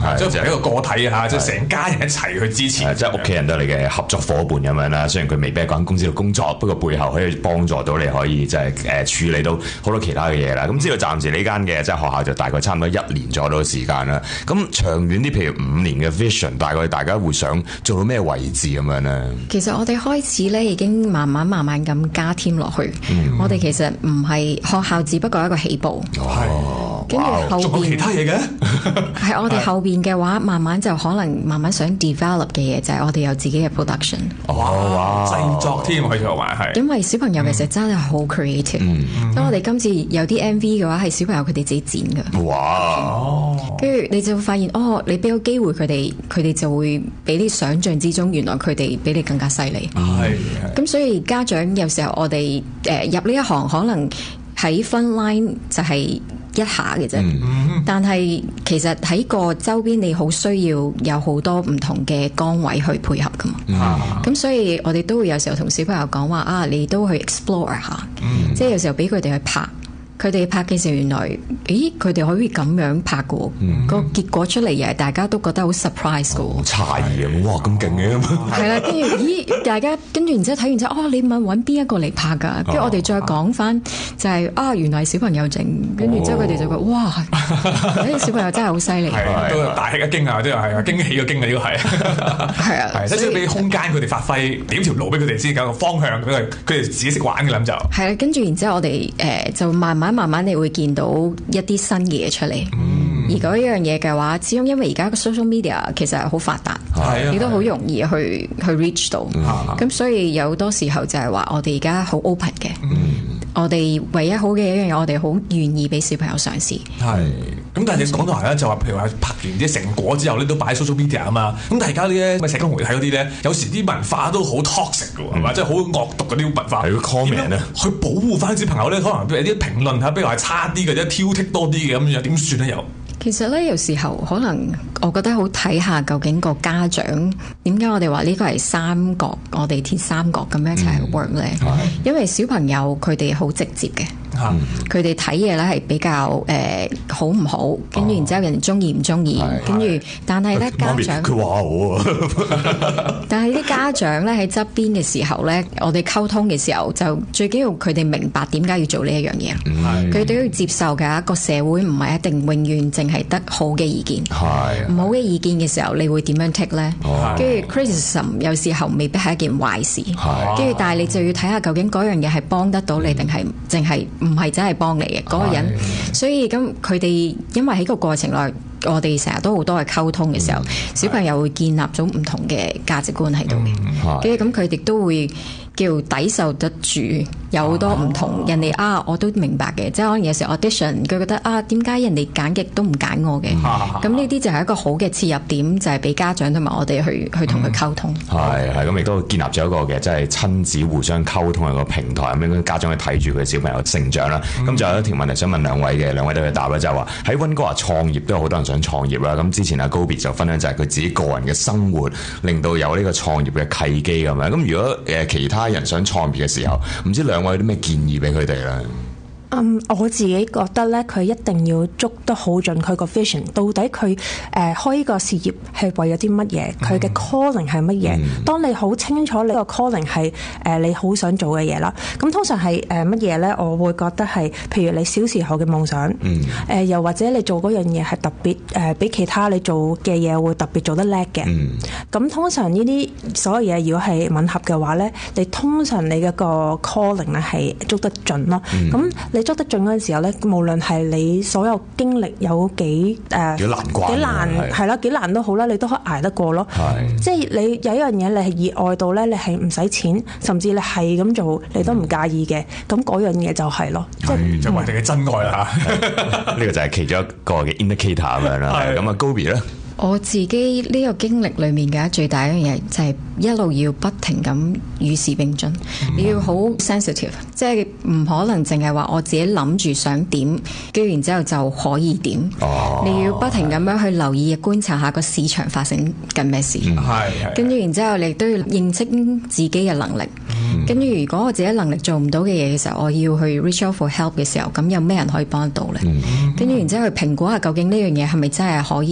即係一個個體啊，即係成家人一齊去支持， 即係屋企人都係你嘅合作伙伴咁樣啦。雖然佢未必喺嗰間公司度工作，不過背後可以幫助到你，可以即係處理到好多其他嘅嘢啦。咁知道暫時呢間嘅即係學校就大概差唔多1年左右嘅時間啦。咁長遠啲，譬如5年嘅 vision，大概大家會想做到咩位置咁樣咧？ 其實我哋開始咧已經慢慢咁加添落去。我哋其實唔係學校，只不過一個起步。跟住後邊仲有其他嘢嘅， 係我哋後邊嘅話，慢慢就可能慢慢想 develop 嘅嘢就係我哋有自己嘅 production。 哇！製作添可以話係。 因為小朋友其實真係好 creative。咁我哋今次有啲 MV 嘅話係小朋友佢哋自己剪㗎。 哇！ 跟住你就會發現你俾個機會佢哋就會比你想象之中，原來佢哋比你更加犀利。咁所以家長有時候我哋入呢一行可能喺 front line 就係一下嘅啫，但係其實喺個周邊你好需要有好多唔同嘅崗位去配合噶嘛。咁所以我哋都會有時候同小朋友講話你都去 explore 下，即係有時候俾佢哋去拍。佢哋拍嘅時候，原來，佢哋可以咁樣拍嘅喎，個結果出嚟又係大家都覺得好 surprise 嘅喎。 詫異啊！哇，咁勁嘅咁。 係啦，跟住大家跟住然之後睇完之後，你問揾邊一個嚟拍㗎？跟住我哋再講翻就係原來係小朋友整，跟住之後佢哋就覺哇，啲小朋友真係好犀利。 都大吃一驚啊！即係驚喜嘅驚啊！呢個係係啊，即係俾空間佢哋發揮，點條路俾佢哋先，搞個方向，佢哋自己識玩嘅諗就係啦。跟住然之後我哋就慢慢你會見到一啲新嘅嘢出嚟。而嗰樣嘢嘅話，始終因為而家個 social media 其實係好發達，亦都好容易去 reach 到。咁所以有好多時候就係話我哋而家好 open 嘅。我哋唯一好嘅一樣嘢，我哋好願意俾小朋友嘗試。 咁但係你講到係咧，就話譬如話拍完啲成果之後咧，都擺喺 social media 啊嘛。咁大家啲咧，社交媒體嗰啲咧，有時啲文化都好 toxic 嘅喎，係嘛？即係好惡毒嗰啲文化。 係 comment 咧， 去保護翻小朋友咧，可能有啲評論嚇，比如話差啲嘅啫，挑剔多啲嘅咁樣，點算咧又？ 其實咧，有時候可能我覺得好睇下究竟個家長點解我哋話呢個係三角，我哋鐵三角咁樣一齊 work 咧。因為小朋友佢哋好直接嘅。佢哋睇嘢咧係比較好唔好，跟住然之後人哋中意唔中意，跟住但係咧家長佢話好啊， 但係啲家長咧喺側邊嘅時候咧，我哋溝通嘅時候就最緊要佢哋明白點解要做呢一樣嘢，佢哋都要接受嘅。一個社會唔係一定永遠淨係得好嘅意見，唔好嘅意見嘅時候，你會點樣 take 咧？跟住 criticism 有時候未必係一件壞事，跟住但係你就要睇下究竟嗰樣嘢係幫得到你定係淨係唔係真係幫你嘅嗰個人，所以咁佢哋因為喺個過程內，我哋成日都好多嘅溝通嘅時候，小朋友會建立咗唔同嘅價值觀喺度嘅，跟住咁佢哋都會叫抵受得住有好多唔同人哋我都明白嘅，即係可能有時 audition 佢覺得點解人哋揀極都唔揀我嘅，咁呢啲就係一個好嘅切入點，就係俾家長同埋我哋去同佢溝通。 係咁亦都建立咗一個嘅即係親子互相溝通嘅一個平台，咁樣家長去睇住佢小朋友成長啦。咁就有一條問題想問兩位嘅，兩位都去答啦，就係話喺溫哥華創業都有好多人想創業啦。咁之前阿 Gobi 就分享就係佢自己個人嘅生活令到有呢個創業嘅契機咁樣。咁如果其他人想創業嘅時候，唔知兩位有啲咩建議俾佢哋咧？ 我自己覺得咧，佢一定要捉得好準佢個 vision， 到底佢開呢個事業係為咗啲乜嘢？佢嘅 calling 係乜嘢？當你好清楚你個 calling 係你好想做嘅嘢啦，咁通常係乜嘢咧？我會覺得係，譬如你小時候嘅夢想，又或者你做嗰樣嘢係特別比其他你做嘅嘢會特別做得叻嘅。咁通常呢啲所有嘢如果係吻合嘅話咧，你通常你嘅個 calling 咧係捉得準咯。咁你捉得準嗰陣時候咧，無論係你所有經歷有幾難係啦，幾難都好啦，你都可以捱得過咯。即係你有一樣嘢你係熱愛到咧，你係唔使錢，甚至你係咁做你都唔介意嘅，咁嗰樣嘢就係咯， 就係你嘅真愛啦。 呢個就係其中一個嘅 indicator 咁樣啦。咁啊 Gobi 咧？ 我自己呢個經歷裏面嘅最大一樣嘢就係一路要不停咁與時並進，你要好 sensitive， 即係唔可能淨係話我自己諗住想點，跟住然之後就可以點。你要不停咁樣去留意觀察下個市場發生緊咩事，跟住然之後你都要認清自己嘅能力。跟住如果我自己能力做唔到嘅嘢嘅時候，我要去 reach out for help 嘅時候，咁有咩人可以幫得到咧？跟住然之後去評估下究竟呢樣嘢係咪真係可以